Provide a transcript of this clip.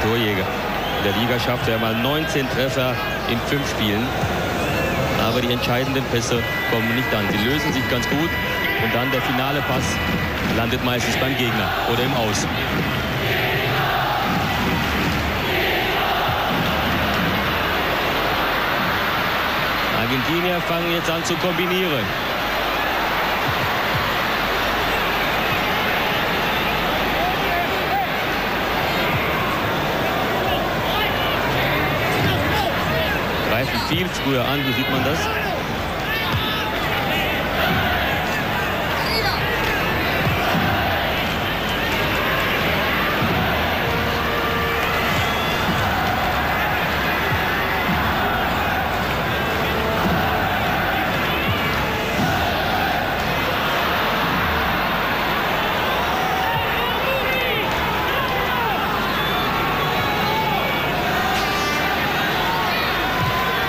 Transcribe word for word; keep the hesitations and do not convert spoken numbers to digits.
Torjäger. In der Liga schafft er mal neunzehn Treffer in fünf Spielen. Aber die entscheidenden Pässe kommen nicht an. Sie lösen sich ganz gut und dann der finale Pass landet meistens beim Gegner oder im Aus. Argentinier fangen jetzt an zu kombinieren. Greifen viel früher an, wie sieht man das?